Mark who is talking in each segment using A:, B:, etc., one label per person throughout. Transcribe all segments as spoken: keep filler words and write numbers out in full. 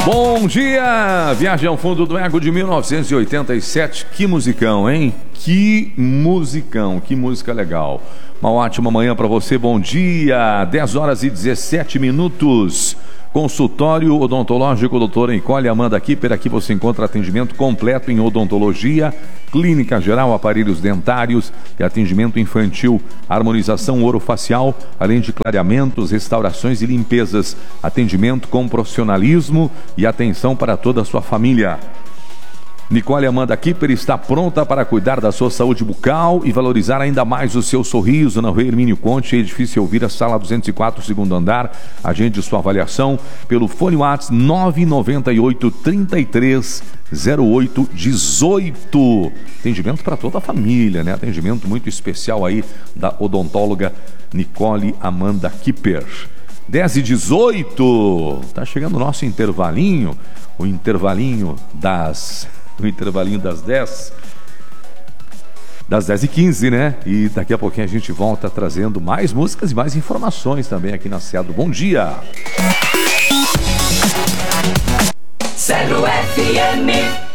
A: Bom dia! Viagem ao fundo do ego de mil novecentos e oitenta e sete. Que musicão, hein? Que musicão, que música legal. Uma ótima manhã para você, bom dia! dez horas e dezessete minutos. Consultório odontológico doutora Nicole Amanda Kipper. Aqui você encontra atendimento completo em odontologia, clínica geral, aparelhos dentários e atendimento infantil, harmonização orofacial, além de clareamentos, restaurações e limpezas. Atendimento com profissionalismo e atenção para toda a sua família. Nicole Amanda Kipper está pronta para cuidar da sua saúde bucal e valorizar ainda mais o seu sorriso. Na rua Hermínio Conte, edifício Elvira, sala duzentos e quatro, segundo andar. Agende sua avaliação pelo fone WhatsApp nove nove oito, trinta e três, zero oito, dezoito. Atendimento para toda a família, né? Atendimento muito especial aí da odontóloga Nicole Amanda Kipper. dez e dezoito. Tá chegando o nosso intervalinho, o intervalinho das... no intervalinho das dez, das dez e quinze, né? E daqui a pouquinho a gente volta trazendo mais músicas e mais informações também aqui na Cedro. Bom dia! Cedro F M.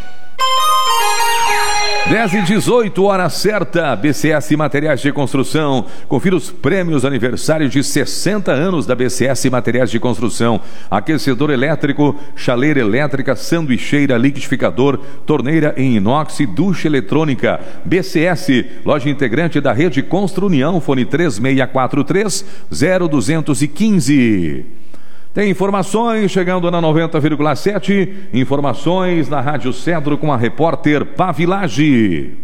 A: dez e dezoito, hora certa. B C S Materiais de Construção. Confira os prêmios aniversário de sessenta anos da B C S Materiais de Construção. Aquecedor elétrico, chaleira elétrica, sanduicheira, liquidificador, torneira em inox e ducha eletrônica. B C S, loja integrante da rede Constru União, fone três seis quatro três, zero dois um cinco. Tem informações chegando na noventa vírgula sete, informações na Rádio Cedro com a repórter Pavilage.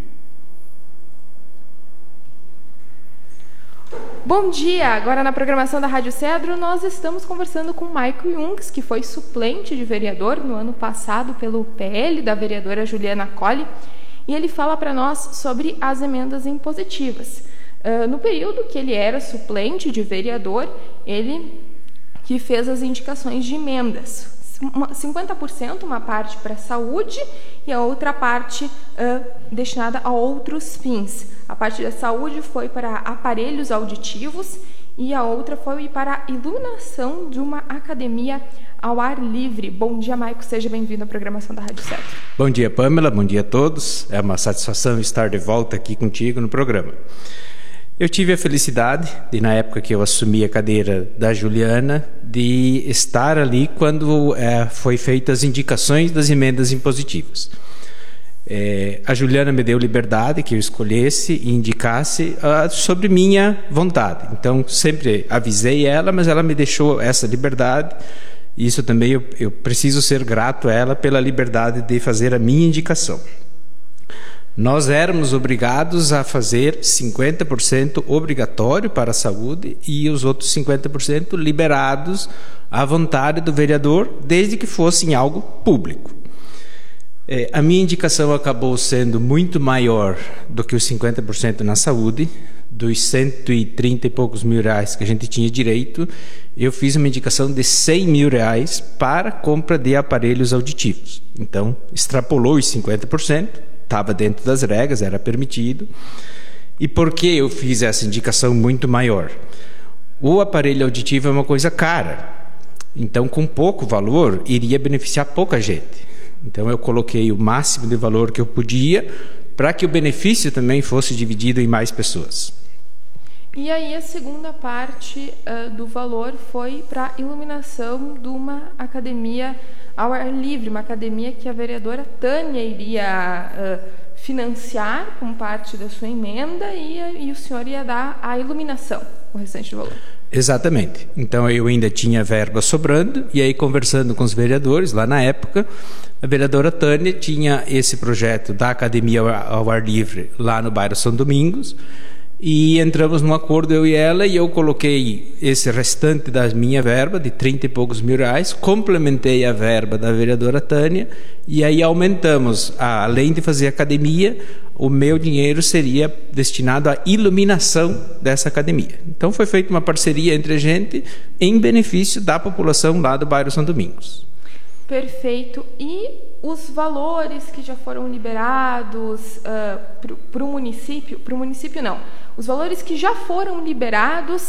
B: Bom dia! Agora na programação da Rádio Cedro nós estamos conversando com Maico Jungs, que foi suplente de vereador no ano passado pelo P L da vereadora Juliana Colli, e ele fala para nós sobre as emendas impositivas. Uh, no período que ele era suplente de vereador, ele... que fez as indicações de emendas, cinquenta por cento uma parte para a saúde e a outra parte uh, destinada a outros fins. A parte da saúde foi para aparelhos auditivos e a outra foi para a iluminação de uma academia ao ar livre. Bom dia, Maico, seja bem-vindo à programação da Rádio Cedro.
C: Bom dia, Pamela, bom dia a todos. É uma satisfação estar de volta aqui contigo no programa. Eu tive a felicidade de, na época que eu assumi a cadeira da Juliana, de estar ali quando é, foi feitas as indicações das emendas impositivas. É, a Juliana me deu liberdade que eu escolhesse e indicasse uh, sobre minha vontade. Então, sempre avisei ela, mas ela me deixou essa liberdade. Isso também eu, eu preciso ser grato a ela pela liberdade de fazer a minha indicação. Nós éramos obrigados a fazer cinquenta por cento obrigatório para a saúde e os outros cinquenta por cento liberados à vontade do vereador, desde que fosse em algo público. É, a minha indicação acabou sendo muito maior do que os cinquenta por cento na saúde. Dos cento e trinta e poucos mil reais que a gente tinha direito, eu fiz uma indicação de cem mil reais para compra de aparelhos auditivos. Então, extrapolou os cinquenta por cento. Estava dentro das regras, era permitido. E por que eu fiz essa indicação muito maior? O aparelho auditivo é uma coisa cara, então com pouco valor iria beneficiar pouca gente. Então eu coloquei o máximo de valor que eu podia para que o benefício também fosse dividido em mais pessoas.
B: E aí a segunda parte uh, do valor foi para a iluminação de uma academia ao ar livre, uma academia que a vereadora Tânia iria uh, financiar com parte da sua emenda e, e o senhor ia dar a iluminação, o restante do valor.
C: Exatamente. Então eu ainda tinha verba sobrando e aí conversando com os vereadores, lá na época, a vereadora Tânia tinha esse projeto da academia ao ar livre lá no bairro São Domingos. E entramos num acordo, eu e ela, e eu coloquei esse restante da minha verba, de trinta e poucos mil reais, complementei a verba da vereadora Tânia, e aí aumentamos, a, além de fazer academia, o meu dinheiro seria destinado à iluminação dessa academia. Então foi feita uma parceria entre a gente, em benefício da população lá do bairro São Domingos.
B: Perfeito. E os valores que já foram liberados uh, para o município, para o município não, os valores que já foram liberados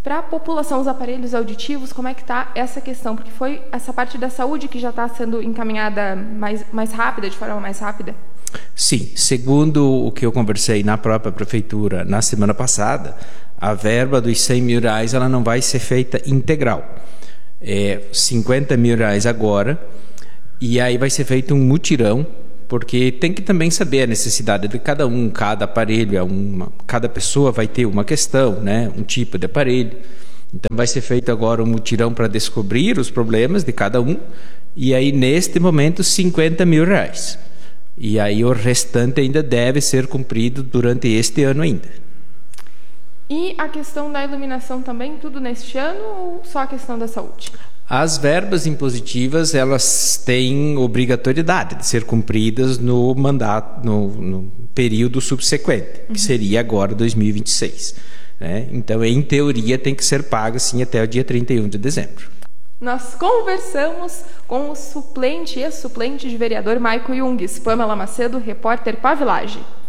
B: Para a população, os aparelhos auditivos, como é que está essa questão? Porque foi essa parte da saúde que já está sendo encaminhada mais, mais rápida, de forma mais rápida?
C: Sim, segundo o que eu conversei na própria prefeitura na semana passada, a verba dos cem mil reais ela não vai ser feita integral. É cinquenta mil reais agora, e aí vai ser feito um mutirão, porque tem que também saber a necessidade de cada um, cada aparelho, é uma, cada pessoa vai ter uma questão, né, um tipo de aparelho. Então vai ser feito agora um mutirão para descobrir os problemas de cada um, e aí neste momento cinquenta mil reais. E aí o restante ainda deve ser cumprido durante este ano ainda.
B: E a questão da iluminação também, tudo neste ano ou só a questão da saúde?
C: As verbas impositivas, elas têm obrigatoriedade de ser cumpridas no mandato, no, no período subsequente, uhum. que seria agora dois mil e vinte e seis. Né? Então, em teoria, tem que ser paga sim até o dia trinta e um de dezembro.
B: Nós conversamos com o suplente e ex-suplente de vereador Maico Jungs, Pamela Macedo, repórter Pavilage.